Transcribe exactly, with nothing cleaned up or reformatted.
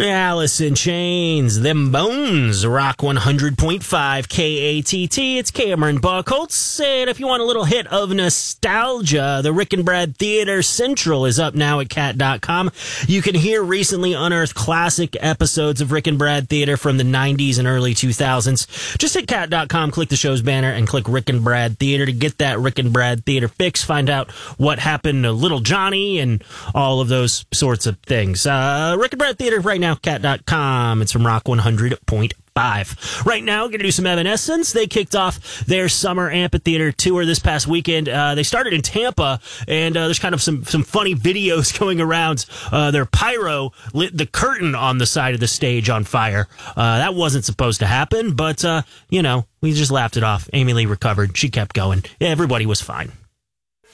Alice in Chains, Them Bones, Rock one hundred point five K A T T. It's Cameron Buckholtz. And if you want a little hit of nostalgia, the Rick and Brad Theater Central is up now at cat dot com. You can hear recently unearthed classic episodes of Rick and Brad Theater from the nineties and early two thousands. Just hit cat dot com, click the show's banner, and click Rick and Brad Theater to get that Rick and Brad Theater fix. Find out what happened to Little Johnny and all of those sorts of things. Uh, Rick and Brad Theater right now, cat dot com. It's from Rock one hundred point five. Right now, going to do some Evanescence. They kicked off their summer amphitheater tour this past weekend. Uh, they started in Tampa, and uh, there's kind of some, some funny videos going around. Uh, their pyro lit the curtain on the side of the stage on fire. Uh, that wasn't supposed to happen, but, uh, you know, we just laughed it off. Amy Lee recovered. She kept going. Everybody was fine.